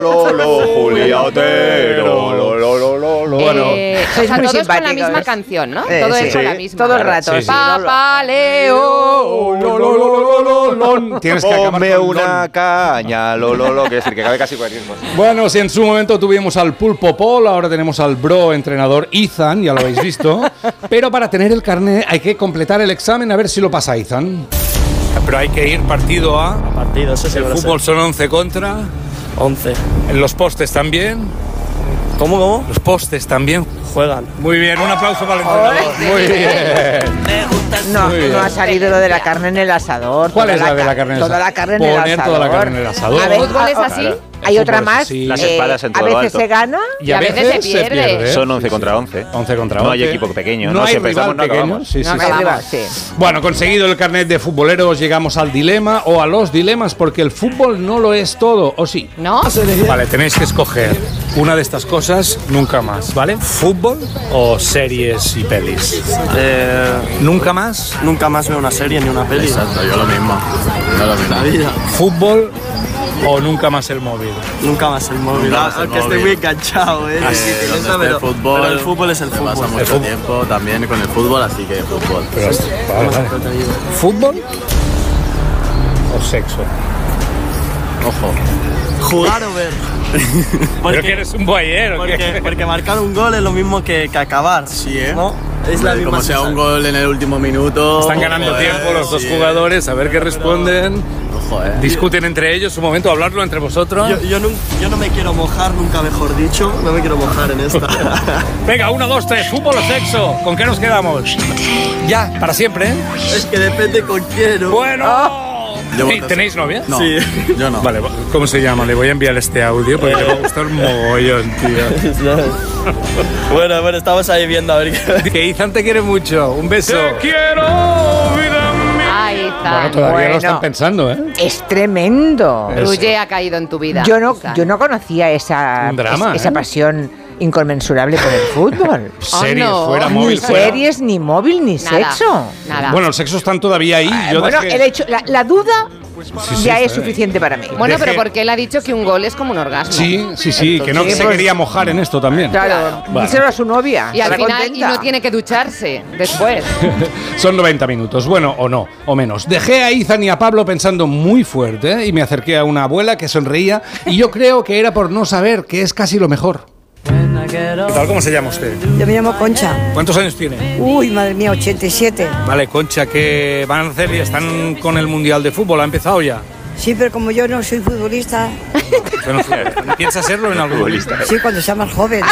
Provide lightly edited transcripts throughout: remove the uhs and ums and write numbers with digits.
Julia Otero, Bueno, sois muy todos con la simpáticos. misma canción, ¿no? Todo es con la misma. Todo el rato. Sí, sí. Papá Leo. Tienes que acabar Ponme con una caña, que es decir, que cabe casi cualquier cosa. Bueno, si en su momento tuvimos al Pulpo Paul, ahora tenemos al bro entrenador Ethan, ya lo habéis visto. Pero para tener el carnet hay que completar el examen, a ver si lo pasa Ethan. Pero hay que ir partido a... Partido, eso sí. El fútbol son 11 contra... 11. En los postes también. ¿Cómo? Los postes también. Juegan. Muy bien, un aplauso para el entrenador. Muy bien. No, Muy bien. no ha salido lo de la carne en el asador. ¿Cuál Toda es la de la carne en el Toda asador? la carne en el Poner asador. toda la carne en el asador. A ver, ¿El fútbol es así? Hay otra fútbol es más. así. Las espadas en todo a lo veces alto. se gana. Y a veces se pierde. Son 11 contra 11. 11 contra 11. No hay equipo pequeño. No hay siempre rival estamos, no pequeño. acabamos. Sí, sí, No, sí. hay rival, sí. Bueno, conseguido el carnet de futboleros, llegamos al dilema o a los dilemas, porque el fútbol no lo es todo, ¿o sí? ¿No? Vale, tenéis que escoger una de estas cosas nunca más, ¿vale? ¿Fútbol o series y pelis? ¿Nunca más? Nunca más veo una serie ni una peli. Exacto, yo lo mismo. La vida. ¿Fútbol o nunca más el móvil? Nunca más el móvil. Nunca más el Aunque móvil. estoy muy enganchado, Así que Esa, donde esté el fútbol, pero el fútbol es el se pasa fútbol. mucho fútbol. tiempo también con el fútbol, así que fútbol. Vale. ¿Fútbol o sexo? Ojo. Jugar o ver. Creo que eres un boyero. Porque marcar un gol es lo mismo que acabar. Sí, ¿eh? ¿No? Es la Hombre, misma como sea un sensación. gol en el último minuto. Están ganando joder, tiempo los dos sí, jugadores, a ver qué responden. Ojo, Discuten entre ellos, un momento, hablarlo entre vosotros. Yo no me quiero mojar, nunca mejor dicho. No me quiero mojar en esta. Venga, 1, 2, 3, fútbol o sexo. ¿Con qué nos quedamos? Ya, para siempre, ¿eh? Es que depende con quién. ¿no? Bueno. Yo Sí, voto ¿tenéis novia? No, Sí. yo no. Vale, ¿cómo se llama? Le voy a enviar este audio porque le va a gustar mogollón, tío. Bueno, estamos ahí viendo a ver qué. Que Ethan te quiere mucho. Un beso. Te quiero, vida mía. Ay, Ethan. Bueno, todavía Bueno. lo están pensando, ¿eh? Es tremendo. Ruye ha caído en tu vida. Yo no Ethan. conocía esa Un drama, esa ¿eh? pasión inconmensurable por el fútbol. Series, no. fuera Ni móvil, fuera. series, ni móvil, ni Nada, sexo. Nada. Bueno, el sexo están todavía ahí. Yo Bueno, dejé- el hecho, la duda sí, ya es está bien. suficiente para mí. Bueno, Dejé- pero porque él ha dicho que un gol es como un orgasmo. Sí, que no Sí, se pues- quería mojar en esto también. Claro, Vale. díselo a su novia. Y al estará final contenta. no tiene que ducharse después. Son 90 minutos, bueno, o no, o menos. Dejé a Ethan y a Pablo pensando muy fuerte, ¿eh? Y me acerqué a una abuela que sonreía y yo creo que era por no saber que es casi lo mejor. ¿Qué tal? ¿Cómo se llama usted? Yo me llamo Concha. ¿Cuántos años tiene? Uy, madre mía, 87. Vale, Concha, ¿qué van a hacer? ¿Están con el Mundial de Fútbol? ¿Ha empezado ya? Sí, pero como yo no soy futbolista, ¿Piensa serlo en algún Futbolista. sí, cuando sea más joven.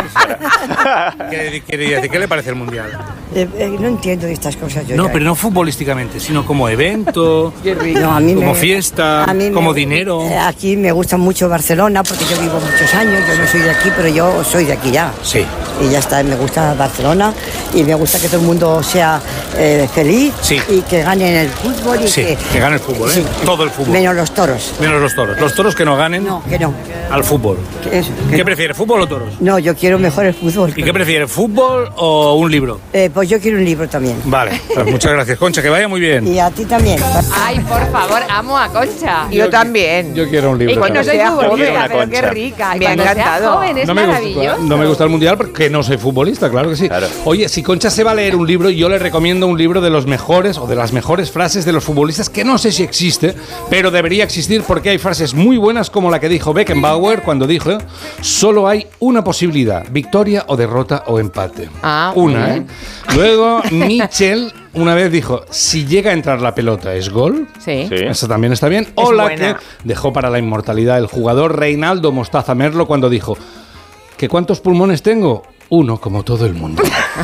¿Qué le parece el Mundial? No entiendo de estas cosas. Yo No, ya. pero no futbolísticamente, sino como evento, No, a mí como me- fiesta, a mí como me- dinero. Aquí me gusta mucho Barcelona porque yo vivo muchos años. Yo no soy de aquí, pero yo soy de aquí ya. Sí. Y ya está, me gusta Barcelona y me gusta que todo el mundo sea feliz Sí. y que gane en el fútbol. Y Sí, que gane el fútbol, ¿eh? Sí. Todo el fútbol. Menos los toros. Menos los toros. Los toros que no ganen No, que no. al fútbol. Que eso, que ¿Qué no. prefiere, fútbol o toros? No, yo quiero mejor el fútbol. ¿Y qué prefiere, fútbol o un libro? Pues yo quiero un libro también. Vale, pues muchas gracias, Concha, que vaya muy bien. Y a ti también. Ay, por favor, amo a Concha. Yo también. Yo quiero un Y libro. cuando soy sea futbolista, joven, una pero qué Concha. rica. Y Me ha cuando sea encantado. joven es no me maravilloso. gusta, no me gusta el mundial porque no soy futbolista, claro que sí. Claro. Oye, si Concha se va a leer un libro, yo le recomiendo un libro de los mejores o de las mejores frases de los futbolistas, que no sé si existe, pero debería existir porque hay frases muy buenas como la que dijo Beckenbauer cuando dijo: solo hay una posibilidad, victoria o derrota o empate. Ah, una, bien. Luego Mitchell una vez dijo: si llega a entrar la pelota, ¿es gol? Sí. Sí. Eso también está bien. O Es la buena. que dejó para la inmortalidad el jugador Reinaldo Mostaza Merlo cuando dijo: ¿que cuántos pulmones tengo? Uno, como todo el mundo.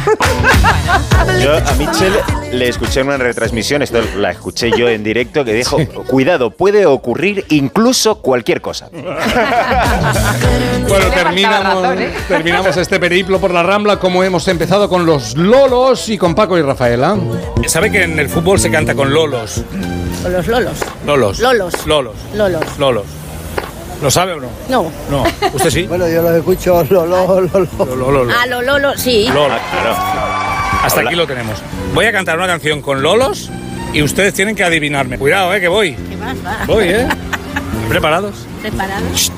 Yo a Mitchell le escuché en una retransmisión, esto la escuché yo en directo, que dijo: cuidado, puede ocurrir incluso cualquier cosa. Bueno, Le faltaba razón, ¿eh? terminamos este periplo por la Rambla como hemos empezado con los Lolos y con Paco y Rafaela. ¿Sabe que en el fútbol se canta con Lolos? Con los lolos. Lolos. Lolos. Lolos. Lolos. Lolos. ¿Lo sabe o no? No. No. ¿Usted sí? Bueno, yo los escucho. Lolo. Ah, los lolos, sí. Lolos. Claro. Hasta aquí lo tenemos. Voy a cantar una canción con Lolos y ustedes tienen que adivinarme. Cuidado, que voy. ¿Qué más va? Voy, ¿Preparados? ¿Preparados?